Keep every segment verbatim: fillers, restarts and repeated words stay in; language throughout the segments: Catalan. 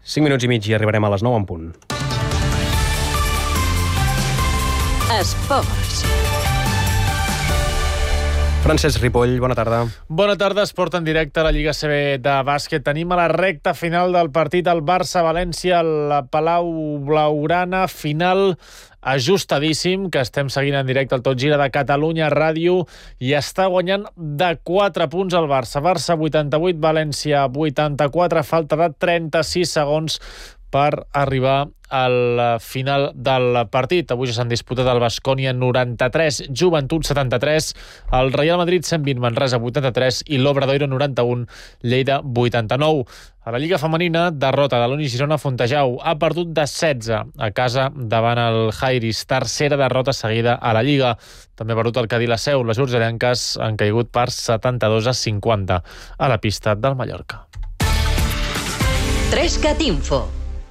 cinc minuts i mig i arribarem a les nou en punt. Esports. Francesc Ripoll, bona tarda. Bona tarda, esport en directe a la Lliga C B de bàsquet. Tenim a la recta final del partit el Barça-València al Palau Blaugrana, final ajustadíssim, que estem seguint en directe al Tot Gira de Catalunya Ràdio, i està guanyant de quatre punts el Barça. Barça vuitanta-vuit, València vuitanta-quatre, falta de trenta-sis segons per arribar al final del partit. Avui ja s'han disputat el Baskonia noranta-tres, Joventut setanta-tres, el Real Madrid cent vint, Manresa vuitanta-tres i l'Obradoiro noranta-un, Lleida vuitanta-nou. A la Lliga Femenina, derrota de l'Uni Girona Fontejau. Ha perdut de setze a casa davant el Jairis, tercera derrota seguida a la Lliga. També ha perdut el Cadí la Seu. Les urgellenques han caigut per setanta-dos a cinquanta a la pista del Mallorca. Trescat Info.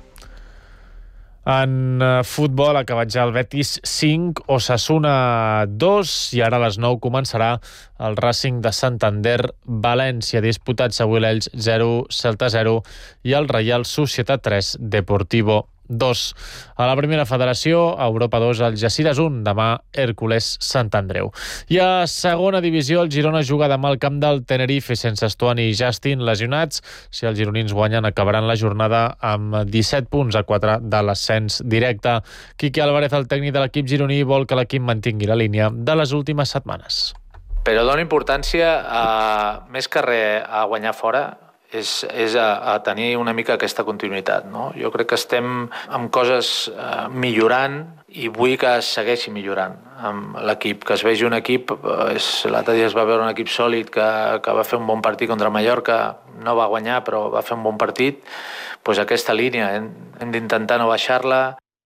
En futbol ha acabat ja el Betis cinc, Osasuna dos, i ara a les nou començarà el Racing de Santander València. Disputats avui l'Elx zero, Celta zero i el Reial Societat tres, Deportivo dos. A la primera federació, a Europa dos, el Algeciras un, demà Hèrcules Sant Andreu. I a segona divisió, el Girona juga demà al camp del Tenerife sense Estuani i Justin lesionats. Si els gironins guanyen, acabaran la jornada amb disset punts a quatre de l'ascens directe. Quique Álvarez, el tècnic de l'equip gironí, vol que l'equip mantingui la línia de les últimes setmanes. Però dona importància a, més que res a guanyar fora, és, és a, a tenir una mica aquesta continuïtat, no? Jo crec que estem amb coses eh, millorant i vull que es segueixi millorant amb l'equip, que es vegi un equip, és, l'altre dia es va veure un equip sòlid que, que va fer un bon partit contra Mallorca, no va guanyar però va fer un bon partit, doncs aquesta línia hem, hem d'intentar no baixar-la.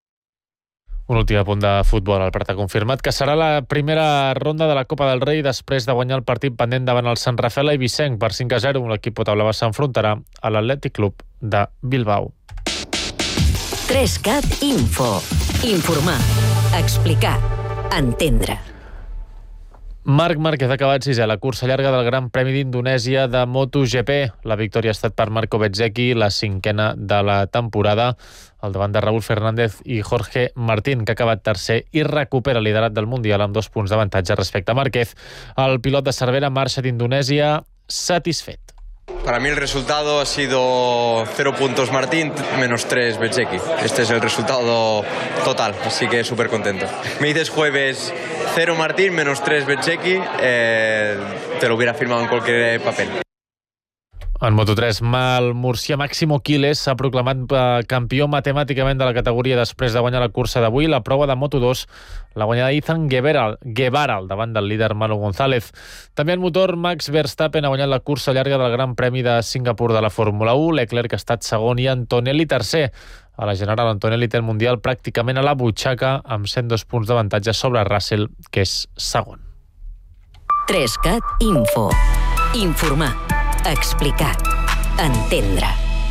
Un últim punt de futbol. El Prat ha confirmat que serà la primera ronda de la Copa del Rei després de guanyar el partit pendent davant el Sant Rafael i Vicenç per cinc a zero. L'equip potablava s'enfrontarà a l'Atlètic Club de Bilbao. Trescat Info. Informar, explicar, entendre. Marc Márquez ha acabat sisè a la cursa llarga del Gran Premi d'Indonèsia de MotoGP. La victòria ha estat per Marco Bezzecchi, la cinquena de la temporada, al davant de Raúl Fernández i Jorge Martín, que ha acabat tercer i recupera el liderat del Mundial amb dos punts d'avantatge respecte a Márquez. El pilot de Cervera marxa d'Indonèsia satisfet. Para mí el resultado ha sido cero puntos Martín, menos tres Bezzecchi. Este es el resultado total, así que súper contento. Me dices jueves cero Martín, menos tres Bezzecchi, eh, te lo hubiera firmado en cualquier papel. En Moto tres, el murcià Máximo Quiles s'ha proclamat campió matemàticament de la categoria després de guanyar la cursa d'avui. La prova de Moto dos la guanyada Ethan Guevara, Guevara al davant del líder Manu González. També en motor, Max Verstappen ha guanyat la cursa llarga del Gran Premi de Singapur de la Fórmula u. Leclerc ha estat segon i Antonelli tercer. A la general, Antonelli té el Mundial pràcticament a la butxaca amb cent dos punts d'avantatge sobre Russell, que és segon. Trescat Info. Informar, explicar, entendre.